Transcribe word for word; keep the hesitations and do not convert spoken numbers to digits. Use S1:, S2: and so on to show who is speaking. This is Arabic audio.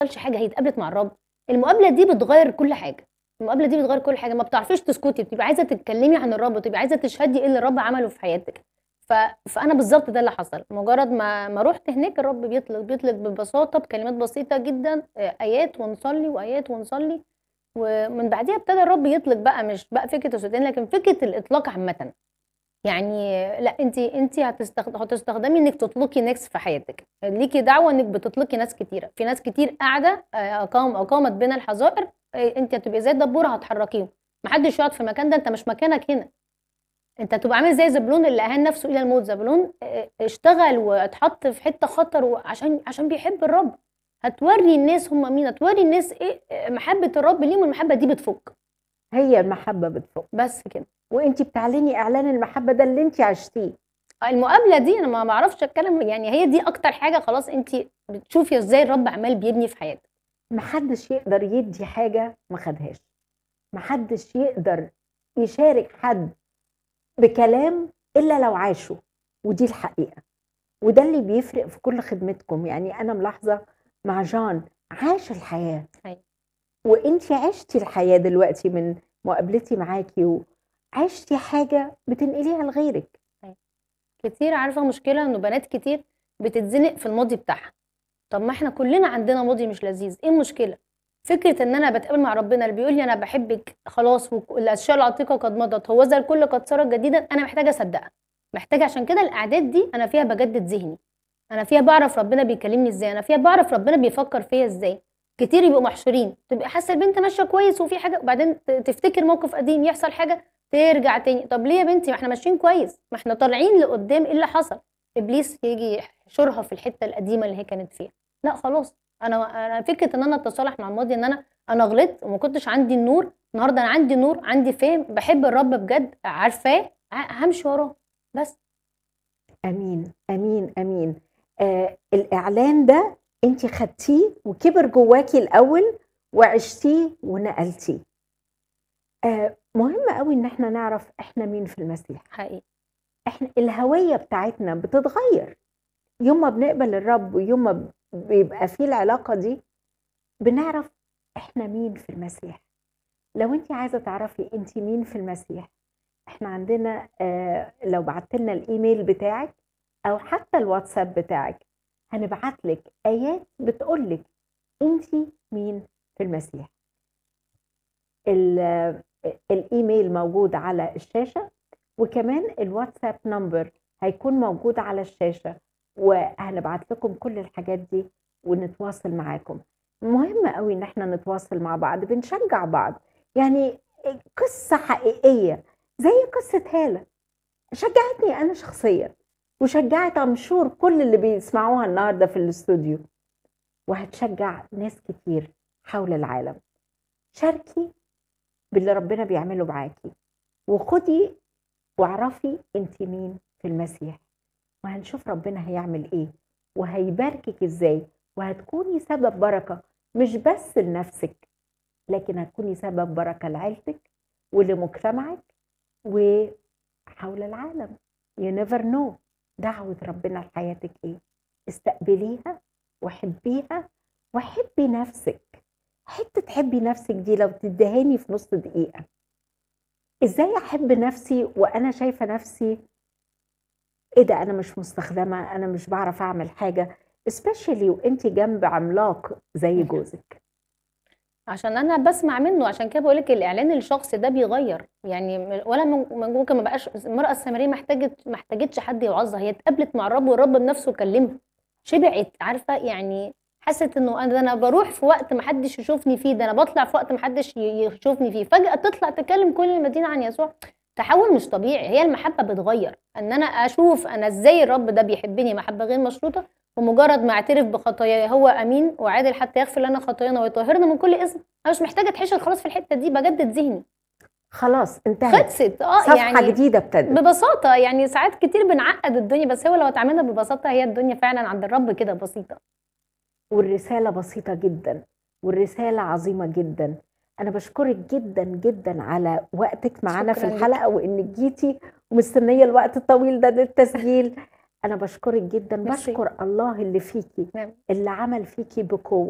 S1: حصلش حاجه، هي اتقابلت مع الرب. المقابله دي بتغير كل حاجه، المقابله دي بتغير كل حاجه، ما بتعرفيش تسكتي، بتبقي عايزه تتكلمي عن الرب، بتبقي عايزه تشهدي ايه اللي الرب عمله في حياتك. ف... فانا بالظبط ده اللي حصل، مجرد ما ما رحت هناك الرب بيطلق بيطلق ببساطه بكلمات بسيطه جدا، آه، ايات ونصلي وايات ونصلي. ومن بعديها ابتدى الرب يطلق بقى، مش بقى فكره السودان لكن فكره الاطلاق عامه. يعني لا، انت انت هتستخد... هتستخدمي انك تطلقي ناس في حياتك، ليكي دعوه انك بتطلقي ناس كتيره، في ناس كتير قاعده، آه، اقام اقامت بين الحظائر، آه، انت هتبقي زي الدبوره هتحركيهم. محدش يقعد في المكان ده، انت مش مكانك هنا. انت هتبقى عامل زي زبلون اللي اهان نفسه الى الموت. زبلون آه، اشتغل واتحط في حته خطر عشان عشان بيحب الرب. هتوري الناس هم مين، هتوري الناس ايه آه، محبه الرب ليهم، والمحبه دي بتفك.
S2: هي المحبة بتفوق،
S1: بس كده.
S2: وانت بتعلني اعلان المحبة ده اللي انت عشتيه.
S1: المقابله دي انا ما بعرفش اتكلم، يعني هي دي اكتر حاجه، خلاص انت بتشوفي ازاي الرب عمال بيبني في حياتك.
S2: محدش يقدر يدي حاجة ما خدهاش، محدش يقدر يشارك حد بكلام إلا لو عاشه، ودي الحقيقة. وده اللي بيفرق في كل خدمتكم. يعني أنا ملاحظة مع جان عاش الحياة،
S1: أيوة.
S2: وانتي عشتي الحياة دلوقتي من مقابلتي معاكي، وعشتي حاجة بتنقليها لغيرك.
S1: أيوة. كتير عارفه مشكله انه بنات كتير بتتزنق في الماضي بتاعها. طب ما احنا كلنا عندنا ماضي مش لذيذ، ايه المشكله؟ فكره ان انا بتقابل مع ربنا اللي بيقول لي انا بحبك خلاص والاشياء العتيقه قد مضت هو ذا الكل قد صار جديدا، انا محتاجه اصدقها. محتاجه، عشان كده الاعداد دي انا فيها بجدد ذهني، انا فيها بعرف ربنا بيكلمني ازاي، انا فيها بعرف ربنا بيفكر فيا ازاي. كتير يبقوا محشورين، تبقى حاسه البنت ماشيه كويس وفي حاجه، وبعدين ت- تفتكر موقف قديم يحصل حاجه ترجع تاني. طب ليه يا بنتي؟ ما احنا ماشيين كويس، ما احنا طالعين لقدام، ايه اللي حصل؟ ابليس يجي يحشرها في الحته القديمه اللي هي كانت فيها. لا خلاص، انا انا فكره ان انا اتصالح مع الماضي ان انا انا غلطت وما كنتش عندي النور. النهارده انا عندي نور، عندي فهم، بحب الرب بجد، عارفاه، ه- همشي وراه بس.
S2: امين امين امين. آه الاعلان ده انتي خدتيه وكبر جواكي الاول، وعشتيه ونقلتيه. آه مهم قوي ان احنا نعرف احنا مين في المسيح.
S1: حقيقي.
S2: احنا الهوية بتاعتنا بتتغير يوم ما بنقبل الرب، ويوم ما بيبقى فيه العلاقة دي بنعرف احنا مين في المسيح. لو انت عايزة تعرفي انت مين في المسيح، احنا عندنا آه لو بعت لنا الايميل بتاعك او حتى الواتساب بتاعك، هنبعت لك ايات بتقول لك انت مين في المسيح. ال- آه، الايميل موجود على الشاشة، وكمان الواتساب نمبر هيكون موجود على الشاشة، وهنبعت لكم كل الحاجات دي ونتواصل معاكم. مهم قوي ان احنا نتواصل مع بعض، بنشجع بعض. يعني قصة حقيقية زي قصة هالة شجعتني انا شخصيا، وشجعت امشور كل اللي بيسمعوها النهارده في الاستوديو، وهتشجع ناس كتير حول العالم. شاركي باللي ربنا بيعمله معاكي، وخدي واعرفي انت مين في المسيح، وهنشوف ربنا هيعمل ايه وهيباركك ازاي، وهتكوني سبب بركة مش بس لنفسك، لكن هتكوني سبب بركة لعيلتك ولمجتمعك وحول العالم. you never know دعوة ربنا لحياتك ايه. استقبليها وحبيها وحبي نفسك. حتة تحبي نفسك دي لو تدهاني في نص دقيقة، ازاي احب نفسي وانا شايفة نفسي ايه ده، انا مش مستخدمه، انا مش بعرف اعمل حاجه، especially وانت جنب عملاق زي جوزك.
S1: عشان انا بسمع منه، عشان كده بقول لك الاعلان الشخصي ده بيغير. يعني م- ولا من- من- ممكن ما بقاش المراه السامريه محتاجه ما احتاجتش حد يوعظها، هي اتقابلت مع الرب والرب بنفسه كلمها، شبعت، عارفه يعني. حست انه انا انا بروح في وقت ما حدش يشوفني فيه، ده انا بطلع في وقت ما حدش ي- يشوفني فيه، فجاه تطلع تكلم كل المدينه عن يسوع. تحول مش طبيعي، هي المحبه بتغير، ان انا اشوف انا ازاي الرب ده بيحبني محبه غير مشروطه. ومجرد ما اعترف بخطاياي هو امين وعادل حتى يغفر لنا خطايانا ويطهرنا من كل اثم. انا مش محتاجه اتحشر خلاص في الحته دي، بجدد ذهني.
S2: خلاص انتهت،
S1: خلصت اه
S2: صفحه
S1: يعني.
S2: جديده ابتدت.
S1: ببساطه يعني ساعات كتير بنعقد الدنيا، بس هو لو اتعاملنا ببساطه هي الدنيا فعلا عند الرب كده بسيطه.
S2: والرساله بسيطه جدا، والرساله عظيمه جدا. انا بشكرك جدا جدا على وقتك معانا في
S1: شكرا ليك.
S2: الحلقه، وانك جيتي ومستنيه الوقت الطويل ده للتسجيل. انا بشكرك جدا،
S1: ميرسي.
S2: بشكر الله اللي فيكي،
S1: نعم.
S2: اللي عمل فيكي بقوه.